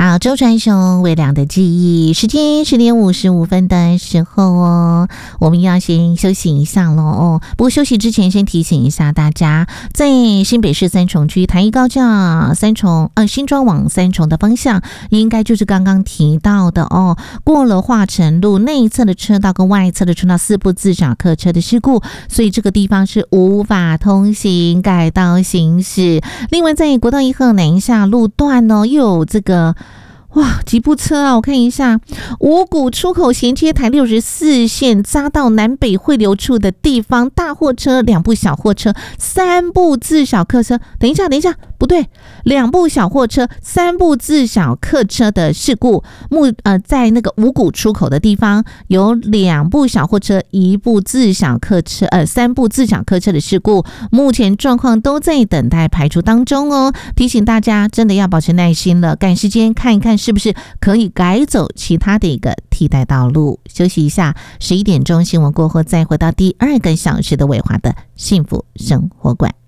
好，周传雄微凉的记忆，时间10:55的时候哦，我们要先休息一下咯哦。不过休息之前，先提醒一下大家，在新北市三重区台一高架新庄往三重的方向，应该就是刚刚提到的哦。过了化成路内侧的车道跟外侧的车道4部自小客车的事故，所以这个地方是无法通行，改道行驶。另外，在国道1号南下路段呢，又有这个。哇，几部车啊！我看一下，五股出口衔接台64线匝道南北汇流处的地方，大货车2部小货车3部自小客车。等一下，不对，2部小货车3部自小客车的事故。在那个五股出口的地方，有2部小货车1部自小客车3部自小客车的事故，目前状况都在等待排除当中哦。提醒大家，真的要保持耐心了，赶时间看一看是不是可以改走其他的一个替代道路。休息一下，11点钟新闻过后再回到第2个小时的伟华的幸福生活馆。